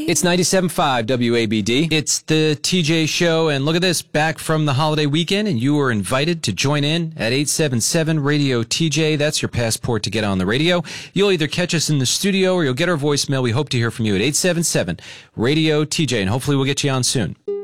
It's 97.5 WABD. It's the TJ Show, and look at this, back from the holiday weekend, and you are invited to join in at 877 Radio TJ. That's your passport to get on the radio. You'll either catch us in the studio or you'll get our voicemail. We hope to hear from you at 877 Radio TJ, and hopefully we'll get you on soon.